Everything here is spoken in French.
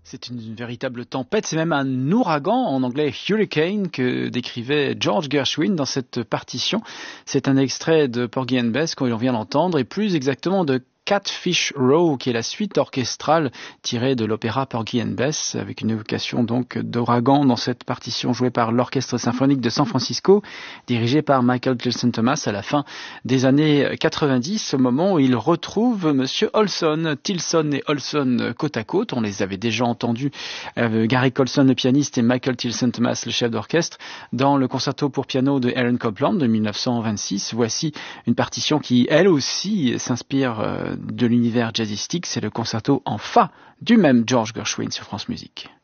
C'est une véritable tempête, c'est même un ouragan, en anglais hurricane, que décrivait George Gershwin dans cette partition. C'est un extrait de Porgy and Bess, qu'on vient d'entendre, et plus exactement de Catfish Row, qui est la suite orchestrale tirée de l'opéra Porgy and Bess, avec une évocation donc d'ouragan dans cette partition jouée par l'Orchestre symphonique de San Francisco, dirigé par Michael Tilson Thomas à la fin des années 90, au moment où il retrouve Monsieur Olson. Tilson et Olson côte à côte, on les avait déjà entendus, Gary Colson le pianiste et Michael Tilson Thomas le chef d'orchestre, dans le concerto pour piano de Aaron Copland de 1926. Voici une partition qui, elle aussi, s'inspire de l'univers jazzistique, c'est le concerto en fa du même George Gershwin sur France Musique.